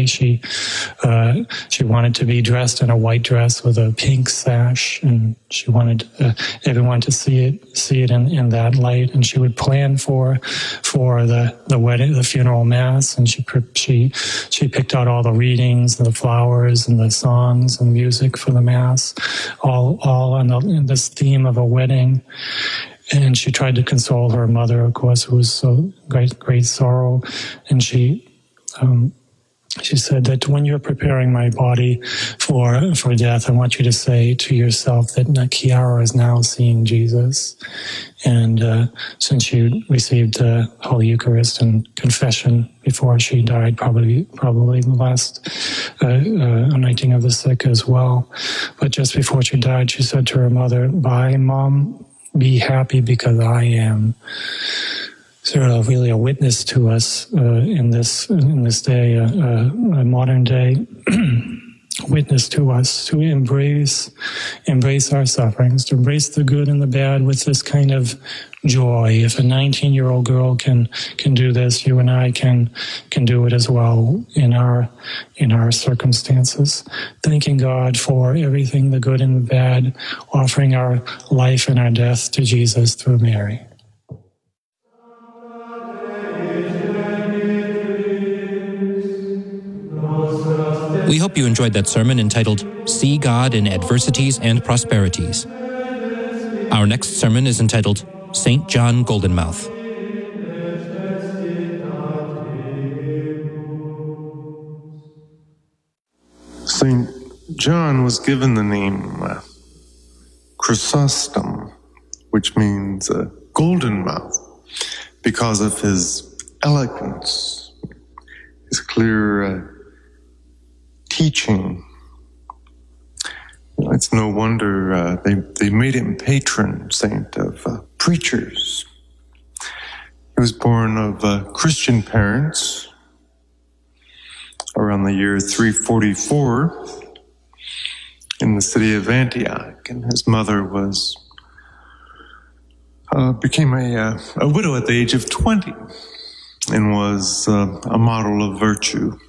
She wanted to be dressed in a white dress with a pink sash, and she wanted everyone to see it in that light. And she would plan for the wedding, the funeral mass, and she picked out all the readings and the flowers and the songs and music for the mass, all in this theme of a wedding. And she tried to console her mother, of course, who was so great sorrow. And she said that when you're preparing my body for death, I want you to say to yourself that Kiara is now seeing Jesus. And since she received the Holy Eucharist and confession before she died, probably the last anointing of the sick as well. But just before she died, she said to her mother, "Bye, Mom. Be happy because I am." Sort of really a witness to us in this day, a modern day witness to us to embrace our sufferings, to embrace the good and the bad with this kind of joy. If a 19-year-old girl can do this, you and I can do it as well in our circumstances. Thanking God for everything, the good and the bad, offering our life and our death to Jesus through Mary. We hope you enjoyed that sermon entitled See God in Adversities and Prosperities. Our next sermon is entitled St. John Goldenmouth. St. John was given the name Chrysostom, which means golden mouth, because of his eloquence, his clear teaching. It's no wonder they made him patron saint of preachers. He was born of Christian parents around the year 344 in the city of Antioch, and his mother became a widow at the age of 20 and was a model of virtue.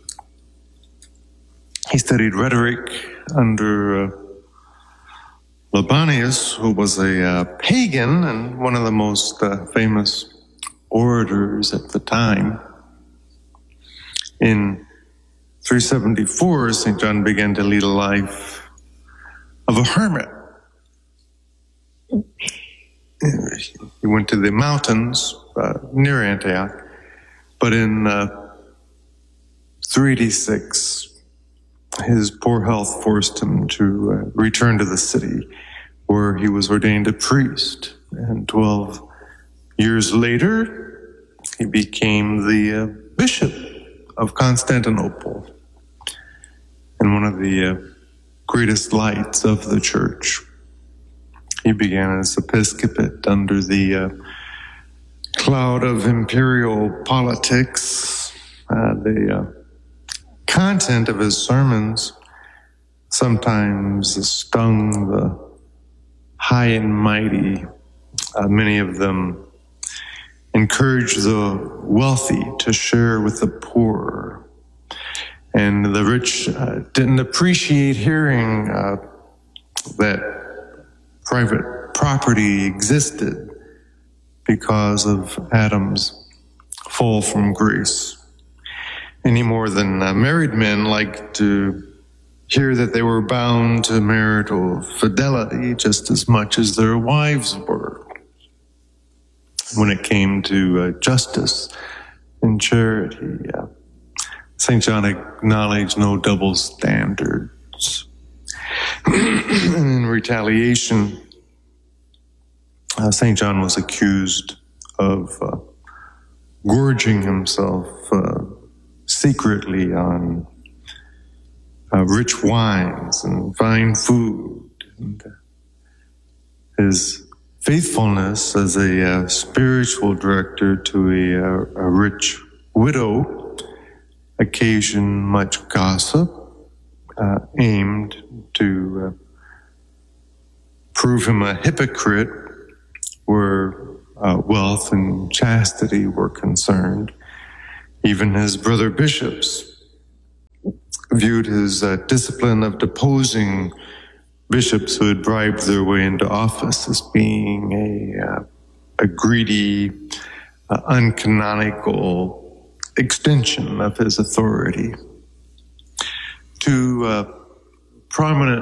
He studied rhetoric under Libanius, who was a pagan and one of the most famous orators at the time. In 374, St. John began to lead a life of a hermit. He went to the mountains near Antioch, but in 386, his poor health forced him to return to the city, where he was ordained a priest. And 12 years later, he became the bishop of Constantinople and one of the greatest lights of the church. He began his episcopate under the cloud of imperial politics. The content of his sermons sometimes stung the high and mighty. Many of them encouraged the wealthy to share with the poor. And the rich didn't appreciate hearing that private property existed because of Adam's fall from grace. Any more than married men liked to hear that they were bound to marital fidelity just as much as their wives were. When it came to justice and charity, St. John acknowledged no double standards. And in retaliation, St. John was accused of gorging himself secretly on rich wines and fine food. And his faithfulness as a spiritual director to a rich widow occasioned much gossip aimed to prove him a hypocrite where wealth and chastity were concerned. Even his brother bishops viewed his discipline of deposing bishops who had bribed their way into office as being a greedy, uncanonical extension of his authority. Two prominent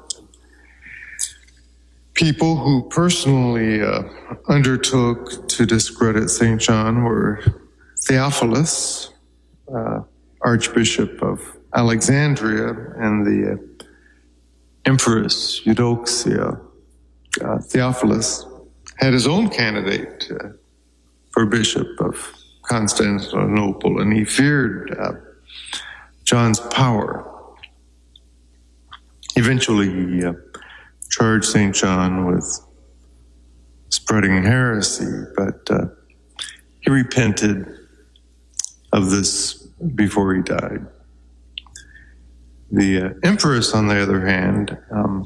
people who personally undertook to discredit St. John were Theophilus, Archbishop of Alexandria, and the Empress Eudoxia. Theophilus had his own candidate for Bishop of Constantinople, and he feared John's power. Eventually, he charged St. John with spreading heresy, but he repented of this before he died. The Empress, on the other hand,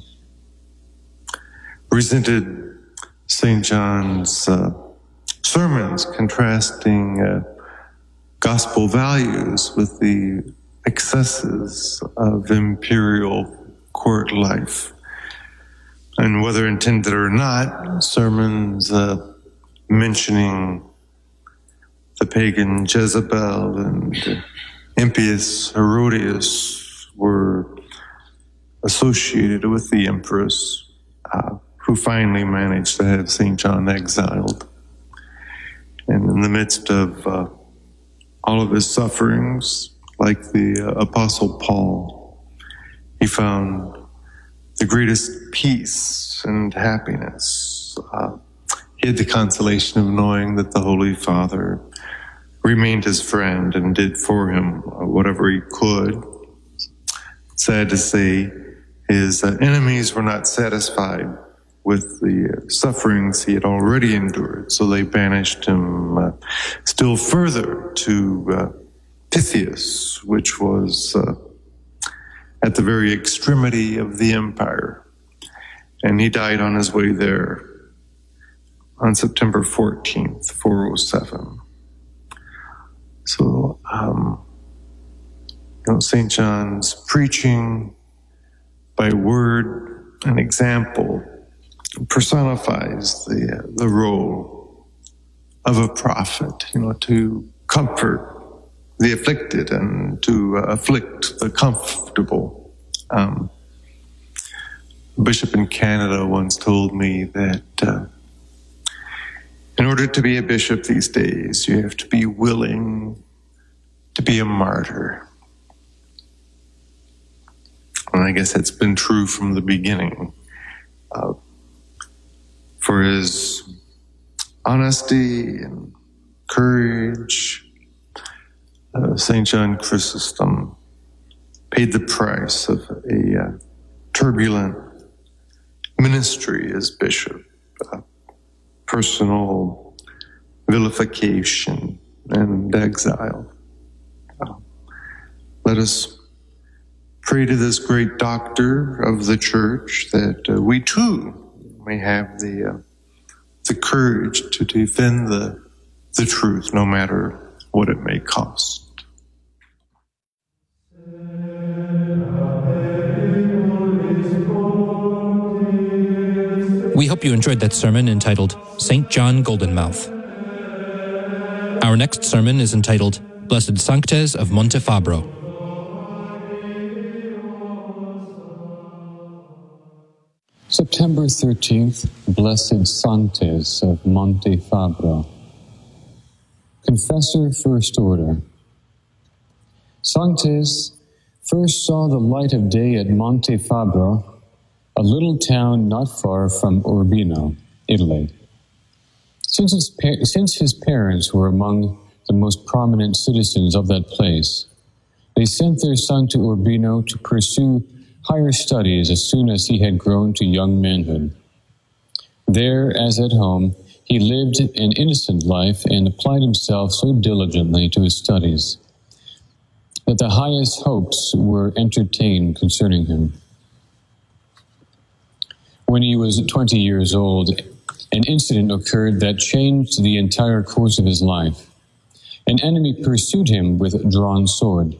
resented St. John's sermons, contrasting gospel values with the excesses of imperial court life. And whether intended or not, sermons mentioning the pagan Jezebel and impious Herodias were associated with the Empress, who finally managed to have St. John exiled. And in the midst of all of his sufferings, like the Apostle Paul, he found the greatest peace and happiness. He had the consolation of knowing that the Holy Father remained his friend and did for him whatever he could. Sad to say, his enemies were not satisfied with the sufferings he had already endured, so they banished him still further to Pythias, which was at the very extremity of the empire. And he died on his way there on September 14th, 407. So, St. John's preaching by word and example personifies the role of a prophet, to comfort the afflicted and to afflict the comfortable. A bishop in Canada once told me that in order to be a bishop these days, you have to be willing to be a martyr. And I guess that's been true from the beginning. For his honesty and courage, St. John Chrysostom paid the price of a turbulent ministry as bishop, personal vilification and exile. Let us pray to this great doctor of the church that we too may have the courage to defend the truth, no matter what it may cost. We hope you enjoyed that sermon entitled St. John Goldenmouth. Our next sermon is entitled Blessed Sanctes of Montefabro. September 13th, Blessed Sanctes of Montefabro. Confessor First Order. Sanctes first saw the light of day at Montefabro, a little town not far from Urbino, Italy. Since his parents were among the most prominent citizens of that place, they sent their son to Urbino to pursue higher studies as soon as he had grown to young manhood. There, as at home, he lived an innocent life and applied himself so diligently to his studies that the highest hopes were entertained concerning him. When he was 20 years old, an incident occurred that changed the entire course of his life. An enemy pursued him with a drawn sword,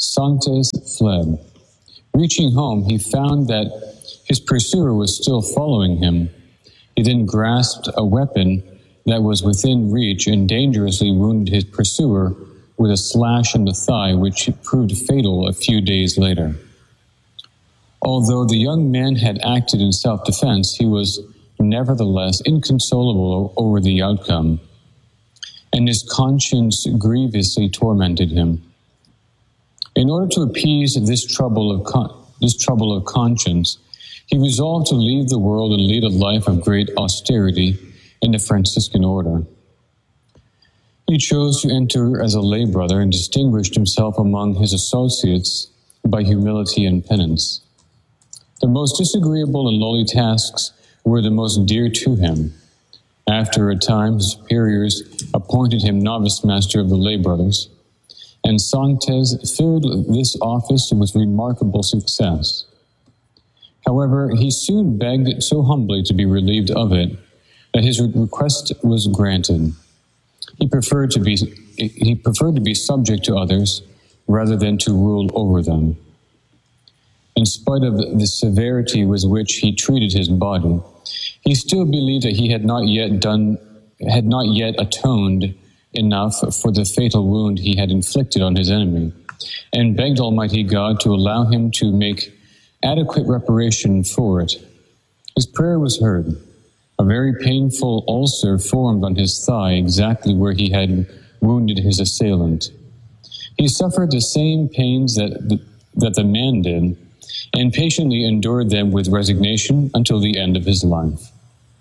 Sanchez fled. Reaching home, he found that his pursuer was still following him. He then grasped a weapon that was within reach and dangerously wounded his pursuer with a slash in the thigh, which proved fatal a few days later. Although the young man had acted in self-defense, he was nevertheless inconsolable over the outcome, and his conscience grievously tormented him. In order to appease this trouble of conscience, he resolved to leave the world and lead a life of great austerity in the Franciscan order. He chose to enter as a lay brother and distinguished himself among his associates by humility and penance. The most disagreeable and lowly tasks were the most dear to him. After a time, his superiors appointed him novice master of the lay brothers, and Sanchez filled this office with remarkable success. However, he soon begged so humbly to be relieved of it that his request was granted. He preferred to be subject to others rather than to rule over them. In spite of the severity with which he treated his body, he still believed that he had not yet atoned enough for the fatal wound he had inflicted on his enemy, and begged Almighty God to allow him to make adequate reparation for it. His prayer was heard. A very painful ulcer formed on his thigh exactly where he had wounded his assailant. He suffered the same pains that the man did, and patiently endured them with resignation until the end of his life.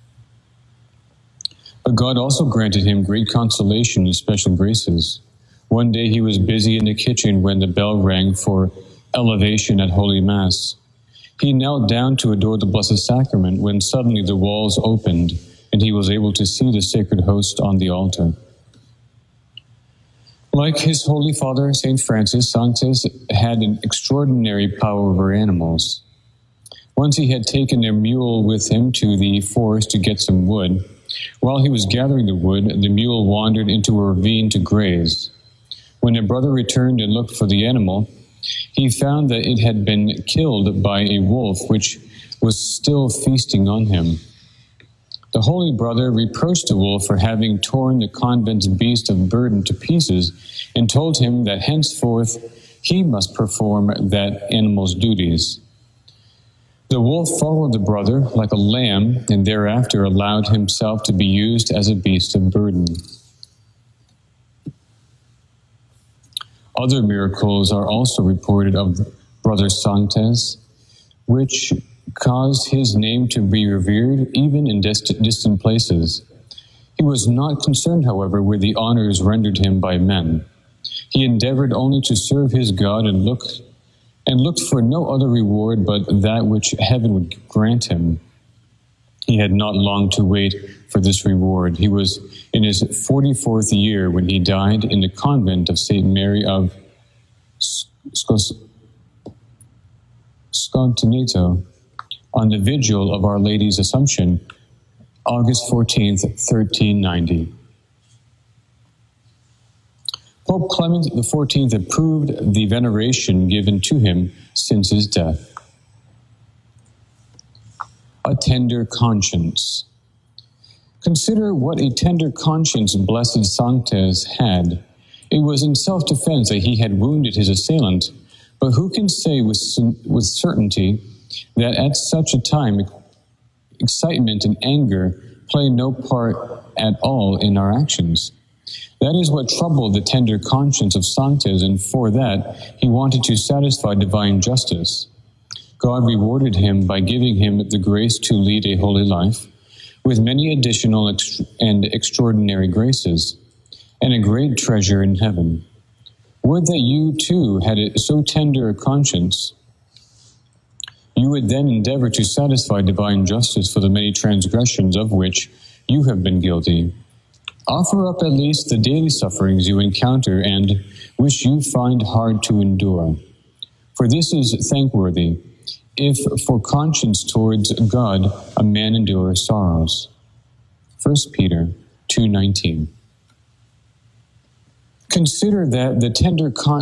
But God also granted him great consolation and special graces. One day he was busy in the kitchen when the bell rang for elevation at Holy Mass. He knelt down to adore the Blessed Sacrament when suddenly the walls opened and he was able to see the sacred host on the altar. Like his Holy Father, St. Francis, Sanchez had an extraordinary power over animals. Once he had taken a mule with him to the forest to get some wood. While he was gathering the wood, the mule wandered into a ravine to graze. When a brother returned and looked for the animal, he found that it had been killed by a wolf, which was still feasting on him. The holy brother reproached the wolf for having torn the convent's beast of burden to pieces and told him that henceforth he must perform that animal's duties. The wolf followed the brother like a lamb and thereafter allowed himself to be used as a beast of burden. Other miracles are also reported of Brother Sanchez, which caused his name to be revered even in distant places. He was not concerned, however, with the honors rendered him by men. He endeavored only to serve his God and looked for no other reward but that which heaven would grant him. He had not long to wait for this reward. He was in his 44th year when he died in the convent of St. Mary of Scontineto on the vigil of Our Lady's Assumption, August 14th, 1390. Pope Clement XIV approved the veneration given to him since his death. A tender conscience. Consider what a tender conscience Blessed Sanchez had. It was in self-defense that he had wounded his assailant, but who can say with certainty that at such a time excitement and anger play no part at all in our actions? That is what troubled the tender conscience of Sanchez, and for that he wanted to satisfy divine justice. God rewarded him by giving him the grace to lead a holy life, with many additional and extraordinary graces, and a great treasure in heaven. Would that you too had so tender a conscience. You would then endeavor to satisfy divine justice for the many transgressions of which you have been guilty. Offer up at least the daily sufferings you encounter and which you find hard to endure. For this is thankworthy, if for conscience towards God a man endures sorrows. 1 Peter 2:19. Consider that the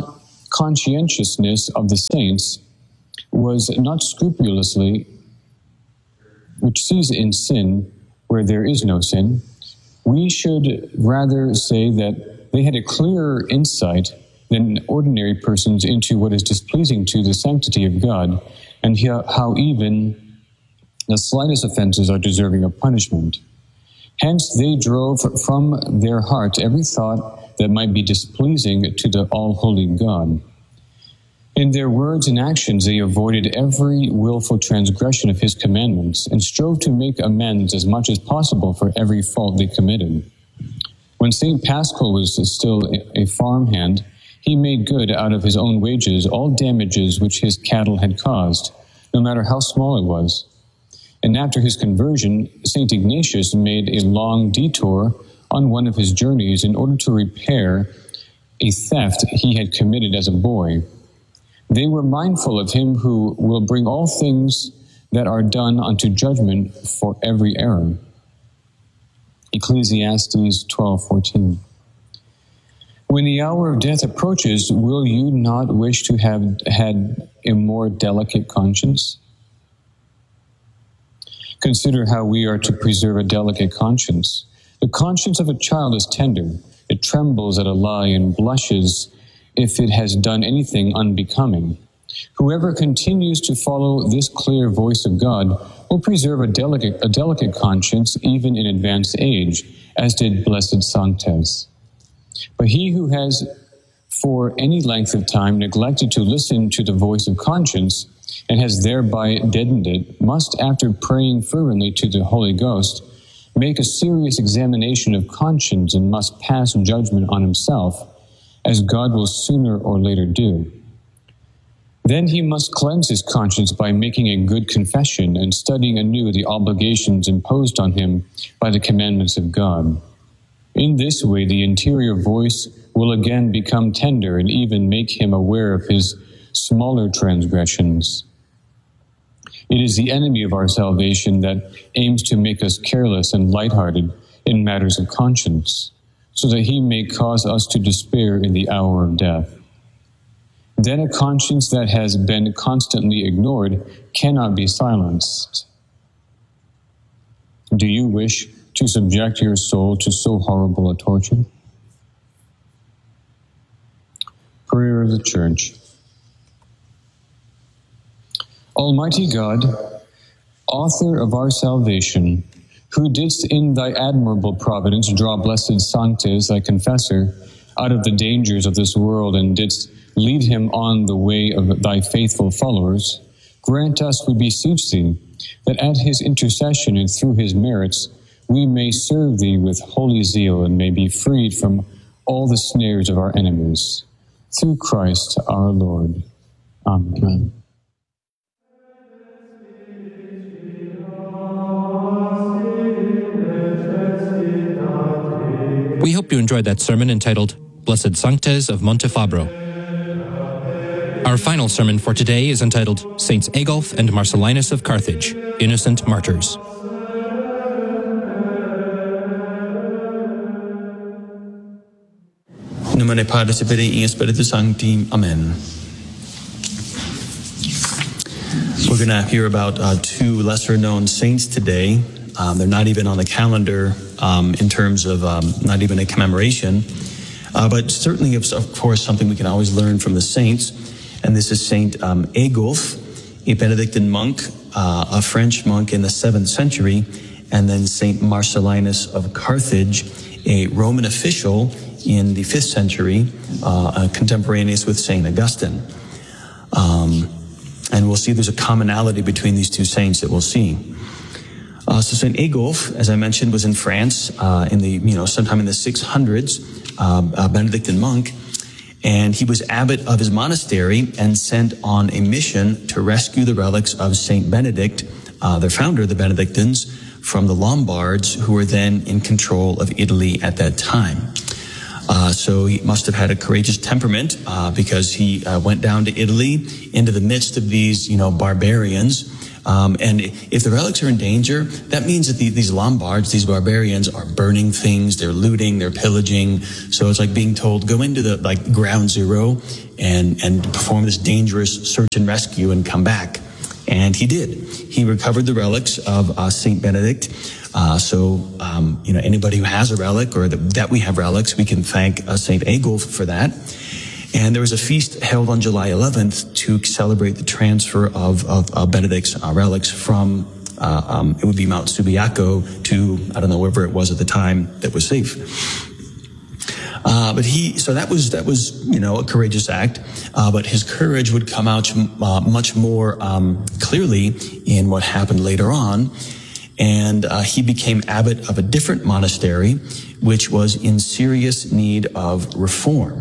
conscientiousness of the saints was not scrupulously, which sees in sin where there is no sin. We should rather say that they had a clearer insight than ordinary persons into what is displeasing to the sanctity of God, and how even the slightest offenses are deserving of punishment. Hence they drove from their hearts every thought that might be displeasing to the all-holy God. In their words and actions they avoided every willful transgression of his commandments, and strove to make amends as much as possible for every fault they committed. When St. Paschal was still a farmhand, he made good out of his own wages all damages which his cattle had caused, no matter how small it was. And after his conversion, St. Ignatius made a long detour on one of his journeys in order to repair a theft he had committed as a boy. They were mindful of him who will bring all things that are done unto judgment for every error. Ecclesiastes 12:14. When the hour of death approaches, will you not wish to have had a more delicate conscience? Consider how we are to preserve a delicate conscience. The conscience of a child is tender. It trembles at a lie and blushes if it has done anything unbecoming. Whoever continues to follow this clear voice of God will preserve a delicate conscience even in advanced age, as did Blessed Sanctes. But he who has for any length of time neglected to listen to the voice of conscience and has thereby deadened it, must, after praying fervently to the Holy Ghost, make a serious examination of conscience and must pass judgment on himself, as God will sooner or later do. Then he must cleanse his conscience by making a good confession and studying anew the obligations imposed on him by the commandments of God. In this way, the interior voice will again become tender and even make him aware of his smaller transgressions. It is the enemy of our salvation that aims to make us careless and lighthearted in matters of conscience, so that he may cause us to despair in the hour of death. Then a conscience that has been constantly ignored cannot be silenced. Do you wish to subject your soul to so horrible a torture? Prayer of the Church. Almighty God, author of our salvation, who didst in thy admirable providence draw Blessed Sanctes, thy confessor, out of the dangers of this world and didst lead him on the way of thy faithful followers, grant us, we beseech thee, that at his intercession and through his merits we may serve thee with holy zeal and may be freed from all the snares of our enemies. Through Christ our Lord. Amen. We hope you enjoyed that sermon entitled Blessed Sanctes of Montefabro. Our final sermon for today is entitled Saints Aegulf and Marcellinus of Carthage, Innocent Martyrs. In nomine Patris et Filii et Spiritus Sancti. Amen. We're going to hear about two lesser-known saints today. They're not even on the calendar in terms of not even a commemoration, but certainly, of course, something we can always learn from the saints. And this is Saint Aegulf, a Benedictine monk, a French monk in the 7th century, and then Saint Marcellinus of Carthage, a Roman official in the 5th century, contemporaneous with Saint Augustine. And we'll see there's a commonality between these two saints that we'll see. So Saint Aegulf, as I mentioned, was in France in the sometime in the 600s, a Benedictine monk, and he was abbot of his monastery and sent on a mission to rescue the relics of Saint Benedict, the founder of the Benedictines, from the Lombards, who were then in control of Italy at that time. So he must have had a courageous temperament because he went down to Italy into the midst of these, barbarians, And if the relics are in danger, that means that these Lombards, these barbarians, are burning things, they're looting, they're pillaging. So it's like being told, go into the ground zero and perform this dangerous search and rescue and come back. And he did. He recovered the relics of Saint Benedict. So anybody who has a relic or that we have relics, we can thank Saint Agulf for that. And there was a feast held on July 11th to celebrate the transfer of Benedict's relics from, it would be Mount Subiaco to, I don't know, wherever it was at the time that was safe. So that was a courageous act. But his courage would come out much more clearly in what happened later on. And he became abbot of a different monastery, which was in serious need of reform.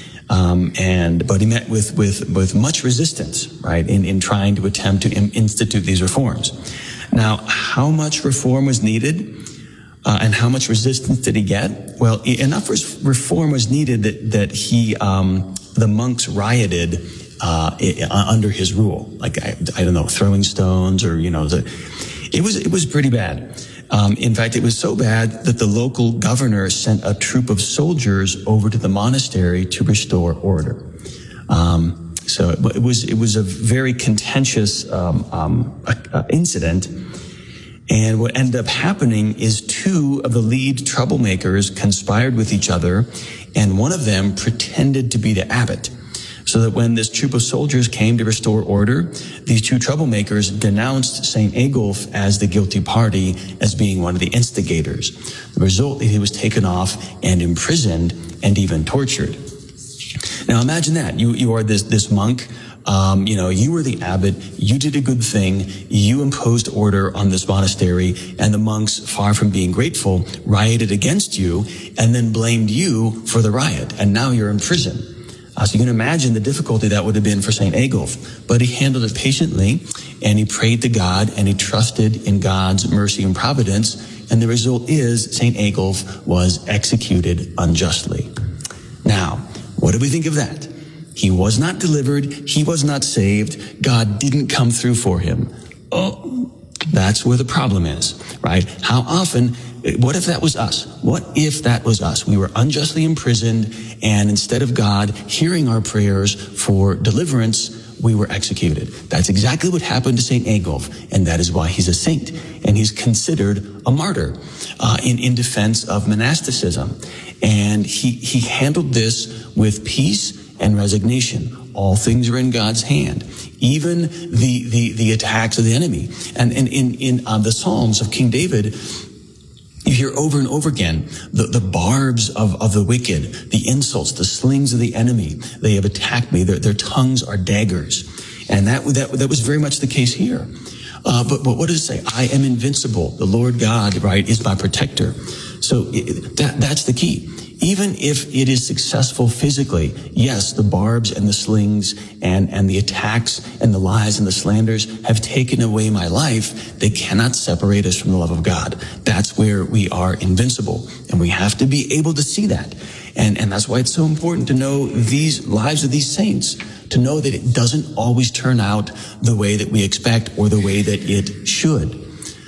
But he met with much resistance, right, in trying to attempt to institute these reforms. Now, how much reform was needed? And how much resistance did he get? Well, enough reform was needed that the monks rioted under his rule. Like, I don't know, throwing stones or, it was pretty bad. In fact, it was so bad that the local governor sent a troop of soldiers over to the monastery to restore order. So it was a very contentious incident. And what ended up happening is two of the lead troublemakers conspired with each other, and one of them pretended to be the abbot. So that when this troop of soldiers came to restore order, these two troublemakers denounced St. Agulf as the guilty party, as being one of the instigators. The result, he was taken off and imprisoned and even tortured. Now imagine that. You are this monk. You were the abbot, you did a good thing, you imposed order on this monastery, and the monks, far from being grateful, rioted against you and then blamed you for the riot, and now you're in prison. So you can imagine the difficulty that would have been for St. Agulf. But he handled it patiently, and he prayed to God, and he trusted in God's mercy and providence, and the result is St. Agulf was executed unjustly. Now, what do we think of that? He was not delivered. He was not saved. God didn't come through for him. Oh, that's where the problem is, right? How often, what if that was us? What if that was us? We were unjustly imprisoned, and instead of God hearing our prayers for deliverance, we were executed. That's exactly what happened to St. Agulf, and that is why he's a saint, and he's considered a martyr in defense of monasticism. And he handled this with peace and resignation. All things are in God's hand, even the attacks of the enemy. And in the Psalms of King David, you hear over and over again the barbs of the wicked, the insults, the slings of the enemy. They have attacked me. Their tongues are daggers, and that was very much the case here. But what does it say? I am invincible. The Lord God, right, is my protector. So that's the key. Even if it is successful physically, yes, the barbs and the slings and the attacks and the lies and the slanders have taken away my life, they cannot separate us from the love of God. That's where we are invincible. And we have to be able to see that. And that's why it's so important to know these lives of these saints, to know that it doesn't always turn out the way that we expect or the way that it should.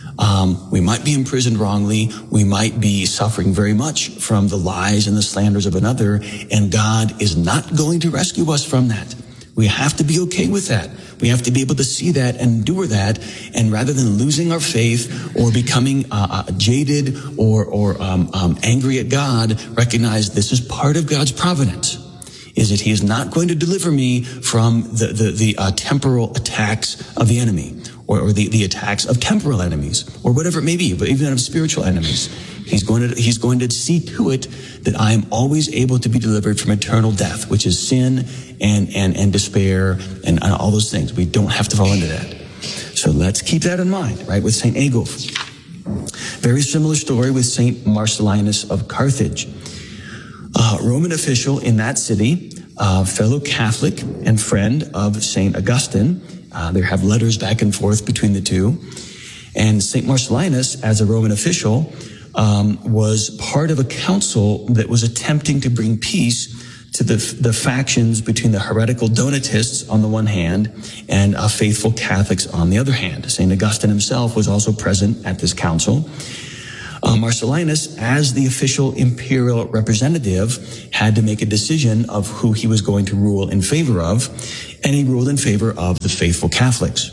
We might be imprisoned wrongly. We might be suffering very much from the lies and the slanders of another, and God is not going to rescue us from that. We have to be okay with that. We have to be able to see that and endure that, and rather than losing our faith or becoming jaded or angry at God, recognize this is part of God's providence. Is that He is not going to deliver me from the temporal attacks of the enemy, or the attacks of temporal enemies, or whatever it may be, but even of spiritual enemies. He's going to see to it that I am always able to be delivered from eternal death, which is sin and despair and all those things. We don't have to fall into that. So let's keep that in mind, right, with St. Agulf. Very similar story with St. Marcellinus of Carthage. Roman official in that city, fellow Catholic and friend of St. Augustine. They have letters back and forth between the two. And St. Marcellinus, as a Roman official, was part of a council that was attempting to bring peace to the factions between the heretical Donatists on the one hand and faithful Catholics on the other hand. St. Augustine himself was also present at this council. Marcellinus, as the official imperial representative, had to make a decision of who he was going to rule in favor of, and he ruled in favor of the faithful Catholics.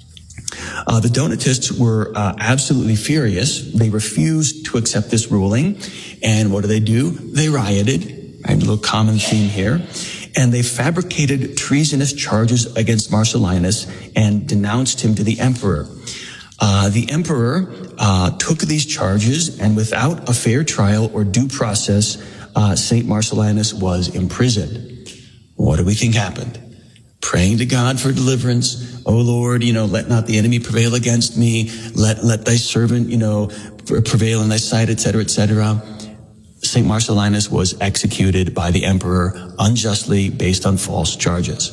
The Donatists were absolutely furious. They refused to accept this ruling, and what do? They rioted. Right, a little common theme here. And they fabricated treasonous charges against Marcellinus and denounced him to the emperor. The emperor took these charges, and without a fair trial or due process, St. Marcellinus was imprisoned. What do we think happened? Praying to God for deliverance. Oh Lord, let not the enemy prevail against me. Let thy servant, prevail in thy sight, etc., etc. St. Marcellinus was executed by the emperor unjustly based on false charges.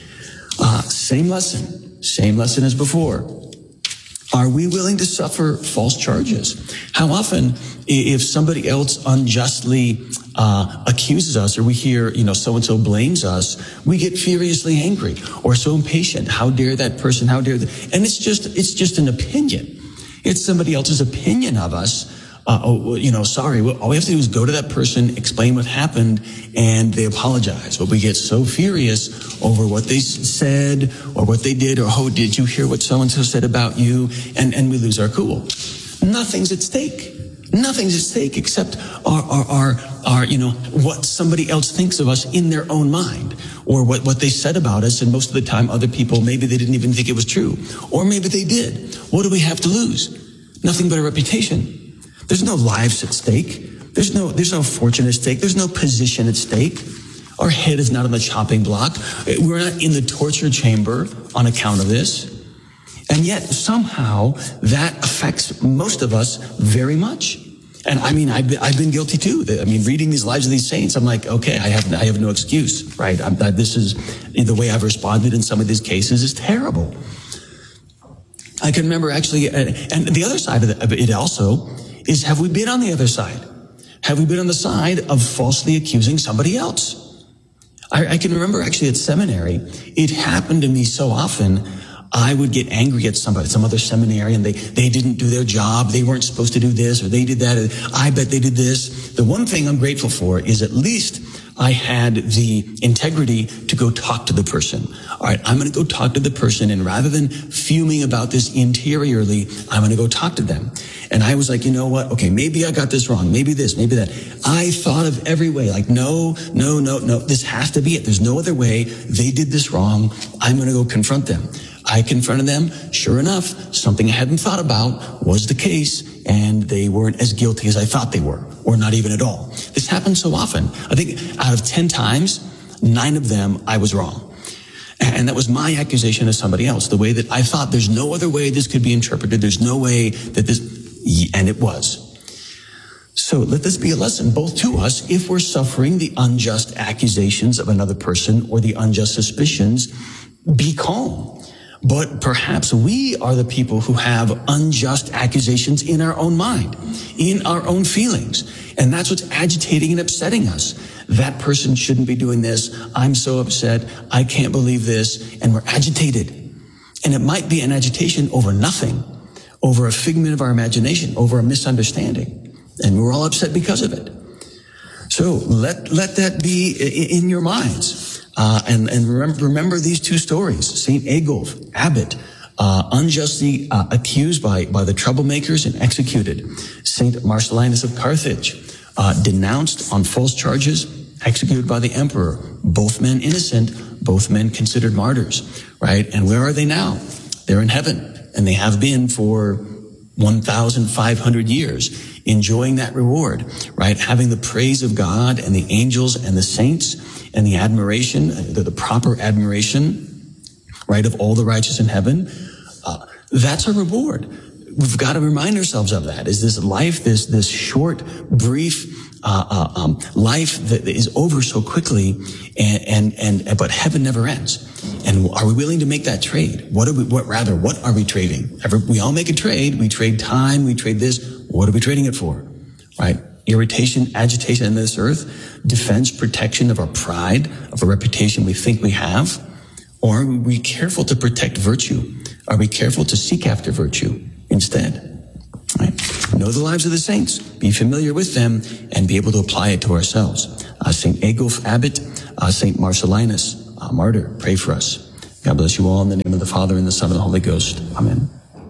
Same lesson as before. Are we willing to suffer false charges? How often, if somebody else unjustly accuses us, or we hear, so-and-so blames us, we get furiously angry or so impatient. How dare that person? How dare and it's just an opinion. It's somebody else's opinion of us. Sorry. All we have to do is go to that person, explain what happened, and they apologize. But we get so furious over what they said or what they did, or, oh, did you hear what so-and-so said about you? And we lose our cool. Nothing's at stake. Nothing's at stake except our what somebody else thinks of us in their own mind, or what they said about us. And most of the time, other people, maybe they didn't even think it was true, or maybe they did. What do we have to lose? Nothing but a reputation. There's no lives at stake. There's no fortune at stake. There's no position at stake. Our head is not on the chopping block. We're not in the torture chamber on account of this. And yet somehow that affects most of us very much. And I mean, I've been guilty too. I mean, reading these lives of these saints, I'm like, okay, I have no excuse, right? This is the way I've responded in some of these cases is terrible. I can remember actually, and the other side of it also is, have we been on the other side? Have we been on the side of falsely accusing somebody else? I can remember actually at seminary, it happened to me so often. I would get angry at somebody, some other seminarian. They didn't do their job. They weren't supposed to do this, or they did that. I bet they did this. The one thing I'm grateful for is at least I had the integrity to go talk to the person. All right, I'm going to go talk to the person, and rather than fuming about this interiorly, I'm going to go talk to them. And I was like, you know what? Okay, maybe I got this wrong. Maybe this, maybe that. I thought of every way, like, no. This has to be it. There's no other way. They did this wrong. I'm going to go confront them. I confronted them. Sure enough, something I hadn't thought about was the case, and they weren't as guilty as I thought they were, or not even at all. This happens so often. I think out of 10 times, 9 of them I was wrong. And that was my accusation of somebody else, the way that I thought there's no other way this could be interpreted. There's no way that this, and it was. So let this be a lesson both to us if we're suffering the unjust accusations of another person or the unjust suspicions. Be calm. But perhaps we are the people who have unjust accusations in our own mind, in our own feelings. And that's what's agitating and upsetting us. That person shouldn't be doing this. I'm so upset. I can't believe this. And we're agitated. And it might be an agitation over nothing, over a figment of our imagination, over a misunderstanding. And we're all upset because of it. So let that be in your minds. And remember these 2 stories. St. Agolf, abbot, unjustly accused by the troublemakers and executed. St. Marcellinus of Carthage, denounced on false charges, executed by the emperor. Both men innocent, both men considered martyrs, right? And where are they now? They're in heaven, and they have been for 1,500 years, enjoying that reward, right? Having the praise of God and the angels and the saints and the admiration, the proper admiration, right, of all the righteous in heaven. That's a reward. We've got to remind ourselves of that. Is this life, this short, brief life that is over so quickly, but heaven never ends. And are we willing to make that trade? What are we trading? We all make a trade. We trade time. We trade this. What are we trading it for? Right? irritation, agitation in this earth, defense, protection of our pride, of a reputation we think we have? Or are we careful to protect virtue? Are we careful to seek after virtue instead? Right? Know the lives of the saints, be familiar with them, and be able to apply it to ourselves. St. Egulf, Abbot, St. Marcellinus, Martyr, pray for us. God bless you all in the name of the Father, and the Son, and the Holy Ghost. Amen.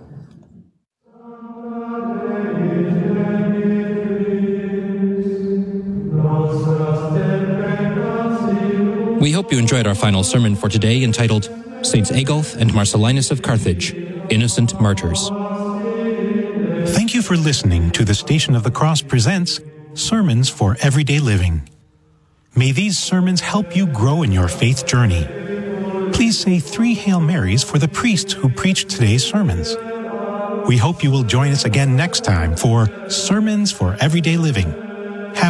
We hope you enjoyed our final sermon for today, entitled Saints Egulf and Marcellinus of Carthage, Innocent Martyrs. Thank you for listening to the Station of the Cross presents Sermons for Everyday Living. May these sermons help you grow in your faith journey. Please say 3 Hail Marys for the priests who preached today's sermons. We hope you will join us again next time for Sermons for Everyday Living.